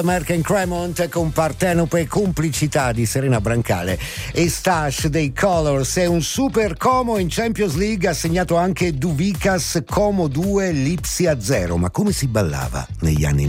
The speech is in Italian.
American Cremont con Partenope, complicità di Serena Brancale e Stash dei Colors. È un super Como in Champions League, ha segnato anche Duvicas, Como 2, Lipsia 0. Ma come si ballava negli anni